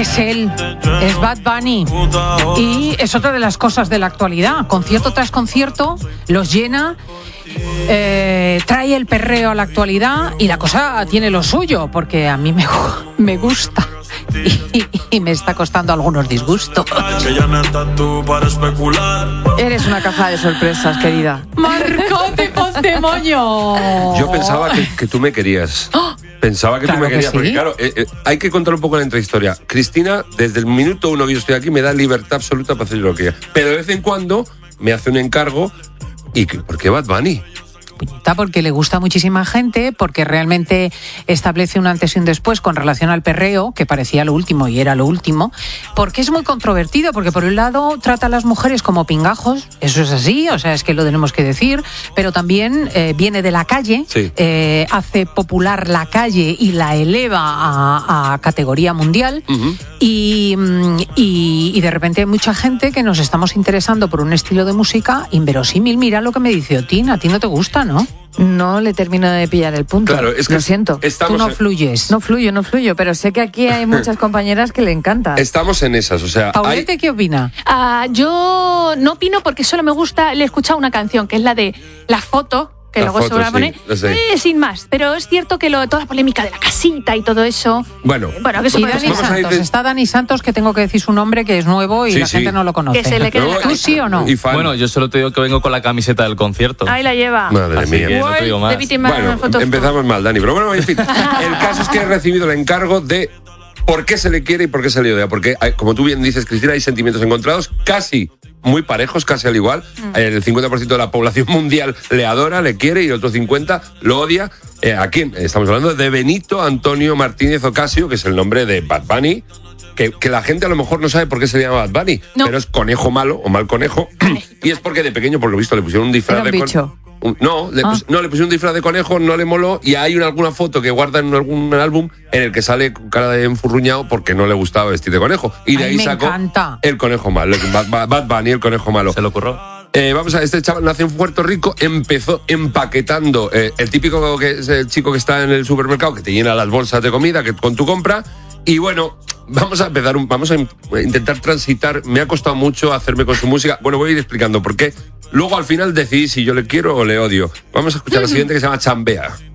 Es él, es Bad Bunny. Y es otra de las cosas de la actualidad. Concierto tras concierto, los llena, trae el perreo a la actualidad y la cosa tiene lo suyo, porque a mí me gusta. Y me está costando algunos disgustos. Eres una caja de sorpresas, querida. ¡Marcote Postemoño! Yo pensaba que tú me querías. Pensaba que Claro tú me querías, que sí. porque claro, hay que contar un poco la intrahistoria. Cristina, desde el minuto 1 que yo estoy aquí, me da libertad absoluta para hacer lo que quiera. Pero de vez en cuando me hace un encargo. ¿Y por qué Bad Bunny? Porque le gusta a muchísima gente, porque realmente establece un antes y un después con relación al perreo, que parecía lo último y era lo último, porque es muy controvertido, porque por un lado trata a las mujeres como pingajos, eso es así, o sea, es que lo tenemos que decir, pero también viene de la calle, sí. Hace popular la calle y la eleva a categoría mundial, uh-huh. y de repente hay mucha gente que nos estamos interesando por un estilo de música inverosímil. Mira lo que me dice Otín, a ti no te gusta, ¿no? No le termino de pillar el punto. Claro, es que lo siento. Tú no fluyes. No fluyo, pero sé que aquí hay muchas compañeras que le encanta. Estamos en esas, o sea... Paulete, ¿qué opina? Yo no opino porque solo me gusta, le he escuchado una canción, que es la de La Foto, que la luego foto, se va a poner, sin más. Pero es cierto que toda la polémica de la casita y todo eso... Bueno que eso y Dani Santos, está Dani Santos, que tengo que decir su nombre, que es nuevo y sí, la gente no lo conoce. Que se le quede ¿Tú sí o no? Bueno, yo solo te digo que vengo con la camiseta del concierto. Ahí la lleva. Madre mía. Que no te digo más. Bueno, empezamos mal, Dani. Pero bueno, en fin. El caso es que he recibido el encargo de por qué se le quiere y por qué se le odia. Porque, como tú bien dices, Cristina, hay sentimientos encontrados casi muy parejos, casi al igual. El 50% de la población mundial le adora, le quiere, y el otro 50% lo odia. ¿A quién? Estamos hablando de Benito Antonio Martínez Ocasio, que es el nombre de Bad Bunny, que la gente a lo mejor no sabe por qué se le llama Bad Bunny, pero es conejo malo o mal conejo. Y es porque de pequeño, por lo visto, le pusieron un disfraz de conejo. Le pusieron un disfraz de conejo, no le moló, y hay alguna foto que guarda en algún álbum en el que sale con cara de enfurruñado porque no le gustaba vestir de conejo. Y de ahí sacó el conejo malo, Bad Bunny, el conejo malo. Se lo ocurrió. Vamos a ver, este chaval nació en Puerto Rico, empezó empaquetando el típico que es el chico que está en el supermercado, que te llena las bolsas de comida con tu compra. Y bueno, vamos a intentar transitar. Me ha costado mucho hacerme con su música. Bueno, voy a ir explicando por qué. Luego al final decidí si yo le quiero o le odio. Vamos a escuchar la siguiente, que se llama Chambea.